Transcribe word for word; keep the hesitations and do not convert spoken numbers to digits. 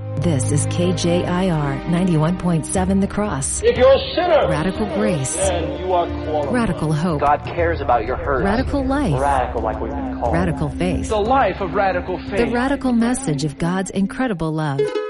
This is K J I R ninety-one point seven The Cross. If you're a sinner, Radical grace. then you are qualified. Radical hope. God cares about your hurt. Radical life. Radical, like we've been called. Radical faith. The life of radical faith. The radical message of God's incredible love.